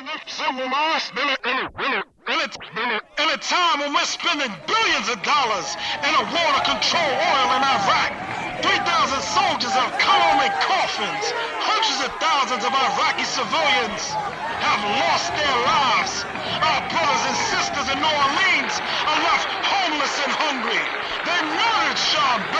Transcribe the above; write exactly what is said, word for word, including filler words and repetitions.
In a time when we're spending billions of dollars in a war to control oil in Iraq, three thousand soldiers have come home in coffins. Hundreds of thousands of Iraqi civilians have lost their lives. Our brothers and sisters in New Orleans are left homeless and hungry. They murdered Sean